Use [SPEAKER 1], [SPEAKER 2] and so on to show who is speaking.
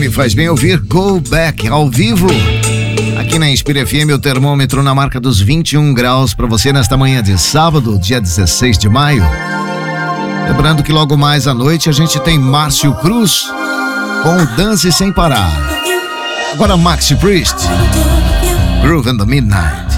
[SPEAKER 1] Ai, faz bem ouvir Go Back ao vivo. Aqui na Inspira FM, o termômetro na marca dos 21 graus para você nesta manhã de sábado, dia 16 de maio. Lembrando que logo mais à noite a gente tem Márcio Cruz com Dance Sem Parar. Agora Maxi Priest, Groove in the Midnight.